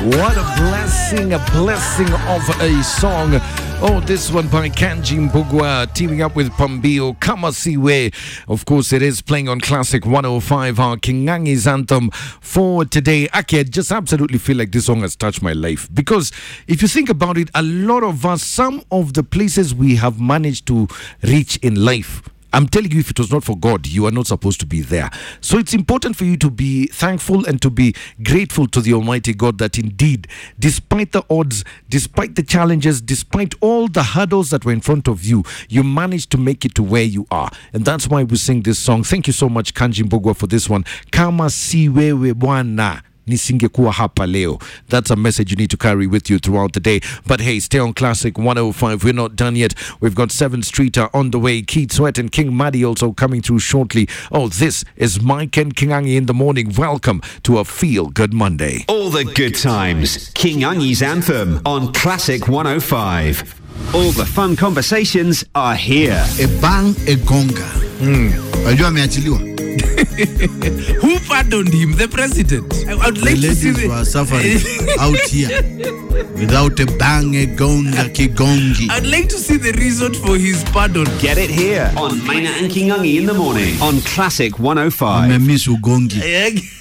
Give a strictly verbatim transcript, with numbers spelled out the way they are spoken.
What a blessing, a blessing of a song. Oh, this one by Kanji Mbugua teaming up with Pambio, Kama Siwe. Of course, it is playing on Classic one oh five, our Kingangi's anthem for today. Aki, I just absolutely feel like this song has touched my life. Because if you think about it, a lot of us, some of the places we have managed to reach in life, I'm telling you, if it was not for God, you are not supposed to be there. So it's important for you to be thankful and to be grateful to the Almighty God that indeed, despite the odds, despite the challenges, despite all the hurdles that were in front of you, you managed to make it to where you are. And that's why we sing this song. Thank you so much, Kanji Mbugua, for this one. Kama si wewe bwana nisingekuwa hapa leo. That's a message you need to carry with you throughout the day. But hey, stay on Classic one oh five. We're not done yet. We've got seventh Streeter on the way. Keith Sweat and King Maddie also coming through shortly. Oh, this is Mike and Kingangi in the morning. Welcome to a Feel Good Monday. All the good times. Kingangi's anthem on Classic one oh five. All the fun conversations are here. A bang, a gonga. Wajua ameachiliwa. Who pardoned him? The president. I would like the to see ladies the... were suffering out here without a bang, a gonga, kigongi. I'd like to see the reason for his pardon. Get it here on Maina and Kingangi in the morning on Classic one oh five. Amemiss ugongi.